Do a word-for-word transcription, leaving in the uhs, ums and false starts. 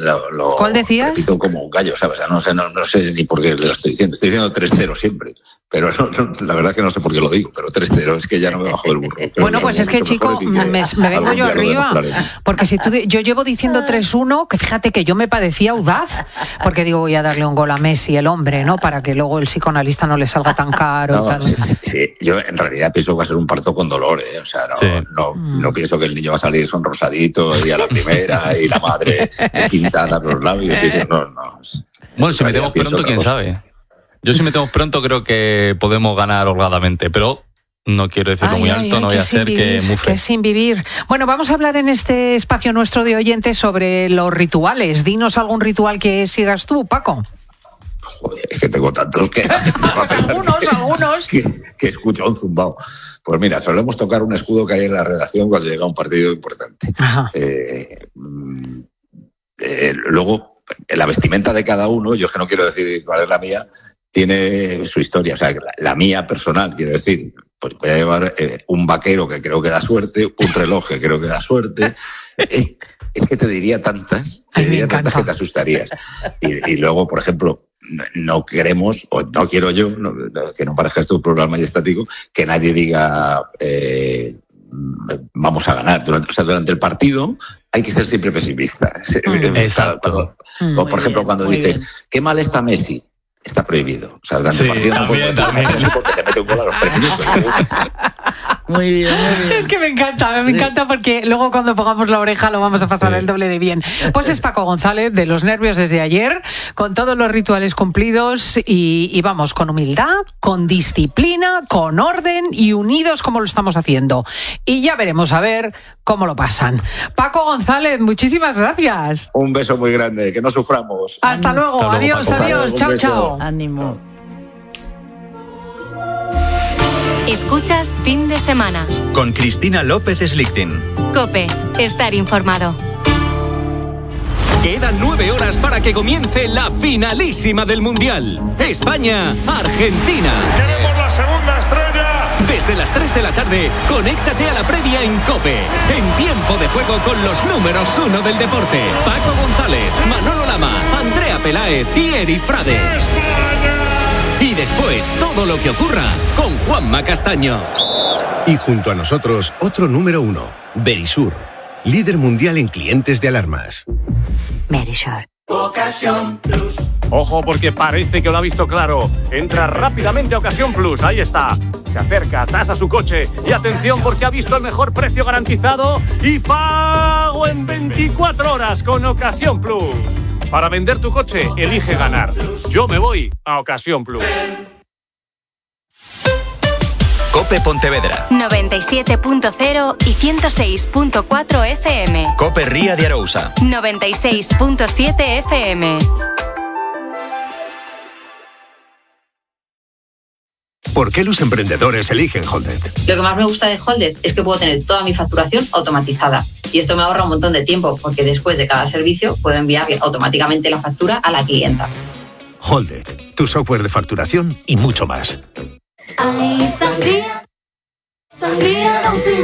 lo, lo ¿Cuál decías? repito como un gallo, ¿sabes? O sea, no sé, no, no sé ni por qué lo estoy diciendo. Estoy diciendo tres cero siempre, pero no, no, la verdad es que no sé por qué lo digo, pero tres cero es que ya no me bajo del burro. Pero bueno, pues es que, chico, que me, me vengo yo arriba, porque si tú, yo llevo diciendo tres uno, que fíjate que yo me parecía audaz, porque digo, voy a darle un gol a Messi, el hombre, ¿no? Para que luego el psicoanalista no le salga tan caro. No, y tal. Sí, sí, yo en realidad pienso que va a ser un parto con dolor, ¿eh? O sea, no, sí. no, no pienso que el niño va a salir sonrosadito y a la primera y la madre pintada los labios. Y eso, no, no. Bueno, si metemos pronto, quién cosa. sabe. Yo si metemos pronto creo que podemos ganar holgadamente, pero no quiero decirlo ay, muy ay, alto, ay, no voy a ser vivir, que mufe. Que sin vivir. Bueno, vamos a hablar en este espacio nuestro de oyentes sobre los rituales. Dinos algún ritual que sigas tú, Paco. Joder, es que tengo tantos que... algunos, que, algunos. Que, que escucho un zumbao. Pues mira, solemos tocar un escudo que hay en la redacción cuando llega un partido importante. Eh, eh, luego, la vestimenta de cada uno, yo es que no quiero decir cuál es la mía, tiene su historia. O sea, la, la mía personal, quiero decir, pues voy a llevar eh, un vaquero que creo que da suerte, un reloj que creo que da suerte... Eh, es que te diría tantas, te Ay, diría tantas que te asustarías. Y, y luego, por ejemplo, no queremos, o no quiero yo, no, que no parezca esto un programa estático, que nadie diga eh, vamos a ganar. Durante, o sea, durante el partido hay que ser siempre pesimista. Mm, exacto. O, por ejemplo, bien, cuando dices, bien. ¿Qué mal está Messi? Está prohibido. O sea, durante sí, el partido también, no puedes también. porque te mete un gol a los tres minutos. Muy bien, muy bien. Es que me encanta, me encanta porque luego cuando pongamos la oreja lo vamos a pasar sí. el doble de bien. Pues es Paco González, de Los Nervios desde ayer, con todos los rituales cumplidos y, y vamos, con humildad, con disciplina, con orden y unidos como lo estamos haciendo. Y ya veremos a ver cómo lo pasan. Paco González, muchísimas gracias. Un beso muy grande, que no suframos. Hasta Ánimo. luego, Hasta adiós, luego, adiós, chao, beso. chao. Ánimo. Escuchas Fin de Semana con Cristina López Slichting. COPE, estar informado. Quedan nueve horas para que comience la finalísima del Mundial. España-Argentina. ¡Queremos la segunda estrella! Desde las tres de la tarde, conéctate a la previa en COPE. En tiempo de juego con los números uno del deporte. Paco González, Manolo Lama, Andrea Peláez y Eri Frade. ¡España! Y después, todo lo que ocurra con Juanma Castaño. Y junto a nosotros, otro número uno, Verisur, líder mundial en clientes de alarmas. Verisur. Ocasión Plus. Ojo, porque parece que lo ha visto claro. Entra rápidamente a Ocasión Plus, ahí está. Se acerca, tasa su coche y atención porque ha visto el mejor precio garantizado y pago en veinticuatro horas con Ocasión Plus. Para vender tu coche, elige ganar. Yo me voy a Ocasión Plus. COPE Pontevedra noventa y siete punto cero y ciento seis punto cuatro F M. COPE Ría de Arousa noventa y seis punto siete F M. ¿Por qué los emprendedores eligen Holded? Lo que más me gusta de Holded es que puedo tener toda mi facturación automatizada. Y esto me ahorra un montón de tiempo, porque después de cada servicio puedo enviarle automáticamente la factura a la clienta. Holded, tu software de facturación y mucho más. Ay, sangría, sangría,